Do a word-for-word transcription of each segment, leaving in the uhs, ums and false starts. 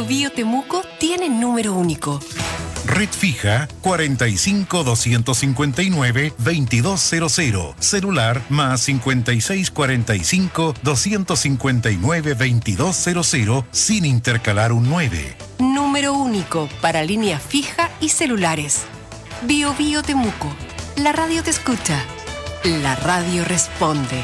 Biobío Temuco tiene número único. Red fija cuatro cinco, dos cinco nueve, dos dos cero cero. Celular más cinco seis cuatro cinco, dos cinco nueve, dos dos cero cero sin intercalar un nueve. Número único para línea fija y celulares. Biobío Temuco. La radio te escucha. La radio responde.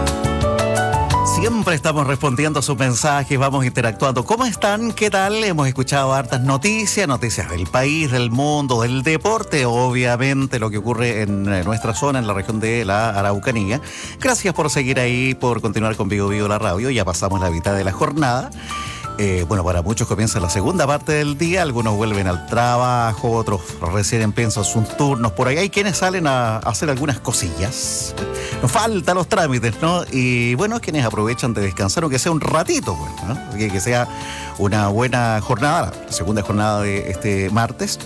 Siempre estamos respondiendo a sus mensajes, vamos interactuando. ¿Cómo están? ¿Qué tal? Hemos escuchado hartas noticias, noticias del país, del mundo, del deporte, obviamente lo que ocurre en nuestra zona, en la región de la Araucanía. Gracias por seguir ahí, por continuar con Vivo Vivo la radio. Ya pasamos la mitad de la jornada. Eh, bueno, para muchos comienza la segunda parte del día, algunos vuelven al trabajo, otros recién empiezan sus turnos por ahí. Hay quienes salen a hacer algunas cosillas. Nos faltan los trámites, ¿no? Y bueno, quienes aprovechan de descansar o que sea un ratito, bueno, ¿no? Que, que sea una buena jornada, la segunda jornada de este martes.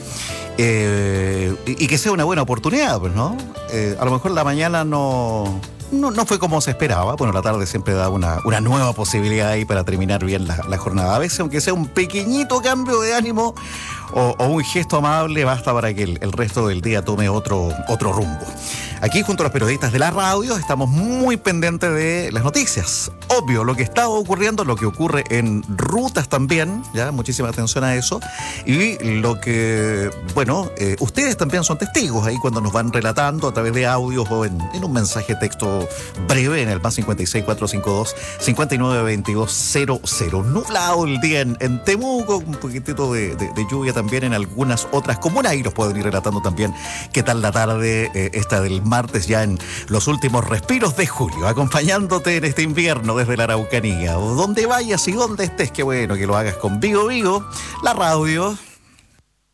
Eh, y, y que sea una buena oportunidad, pues, ¿no? Eh, a lo mejor la mañana no... No, no fue como se esperaba. Bueno, la tarde siempre da una, una nueva posibilidad ahí para terminar bien la, la jornada. A veces, aunque sea un pequeñito cambio de ánimo o, o un gesto amable, basta para que el, el resto del día tome otro, otro rumbo. Aquí, junto a los periodistas de la radio, estamos muy pendientes de las noticias. Obvio, lo que está ocurriendo, lo que ocurre en rutas también, ya, muchísima atención a eso. Y lo que, bueno, eh, ustedes también son testigos ahí cuando nos van relatando a través de audios o en, en un mensaje texto breve en el más cinco seis cuatro cinco dos, cinco nueve dos dos cero cero. Nublado el día en, en Temuco, un poquitito de, de, de lluvia también en algunas otras comunas. Ahí nos pueden ir relatando también qué tal la tarde eh, esta del martes, ya en los últimos respiros de julio, acompañándote en este invierno desde la Araucanía. O donde vayas y donde estés, qué bueno que lo hagas con Vigo Vigo, la radio.